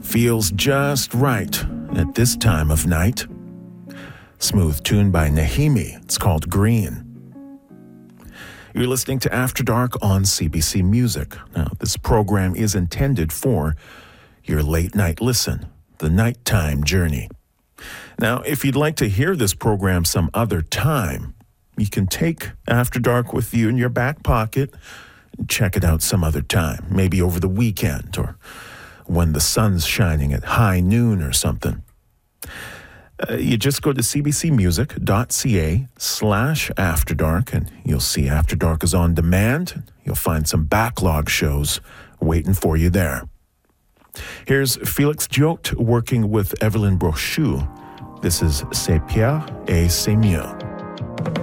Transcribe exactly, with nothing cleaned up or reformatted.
Feels just right at this time of night. Smooth tune by Nahimi. It's called Green. You're listening to After Dark on C B C Music. Now, this program is intended for your late night listen, the nighttime journey. Now, if you'd like to hear this program some other time, you can take After Dark with you in your back pocket and check it out some other time, maybe over the weekend or when the sun's shining at high noon or something. Uh, you just go to cbcmusic.ca slash After Dark, and you'll see After Dark is on demand. You'll find some backlog shows waiting for you there. Here's Felix Jote working with Evelyn Brochu. This is C'est Pierre et c'est mieux.